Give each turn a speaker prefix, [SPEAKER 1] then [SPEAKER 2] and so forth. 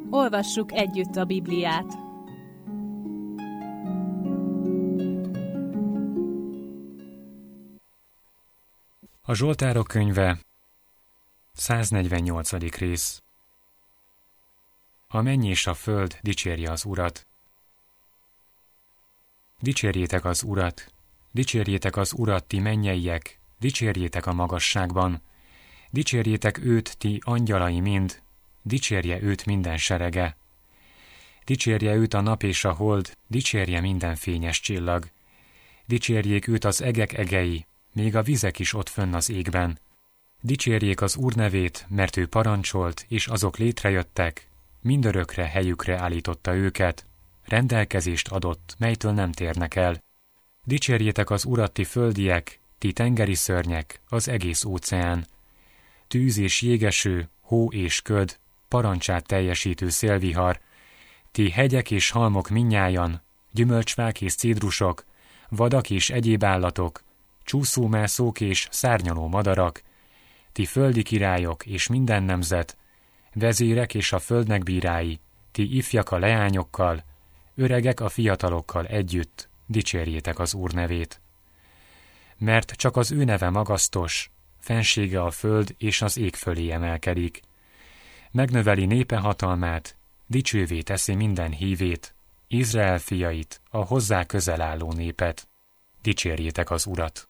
[SPEAKER 1] Olvassuk együtt a Bibliát.
[SPEAKER 2] A Zsoltárok könyve, 148. rész. A menny és a föld dicsérje az Urat. Dicsérjétek az Urat, ti mennyeiek, dicsérjétek a magasságban, dicsérjétek őt, ti angyalai mind, dicsérje őt minden serege. Dicsérje őt a nap és a hold, dicsérje minden fényes csillag. Dicsérjék őt az egek egei, még a vizek is ott fönn az égben. Dicsérjék az Úr nevét, mert ő parancsolt, és azok létrejöttek, mindörökre helyükre állította őket, rendelkezést adott, melytől nem térnek el. Dicsérjétek az Urat, ti földiek, ti tengeri szörnyek, az egész óceán. Tűz és jégeső, hó és köd, parancsát teljesítő szélvihar, ti hegyek és halmok mindnyájan, gyümölcsfák és cédrusok, vadak és egyéb állatok, csúszómászók és szárnyaló madarak, ti földi királyok és minden nemzet, vezérek és a földnek bírái, ti ifjak a leányokkal, öregek a fiatalokkal együtt, dicsérjétek az Úr nevét. Mert csak az ő neve magasztos, fensége a föld és az ég fölé emelkedik. Megnöveli népe hatalmát, dicsővé teszi minden hívét, Izrael fiait, a hozzá közel álló népet. Dicsérjétek az Urat!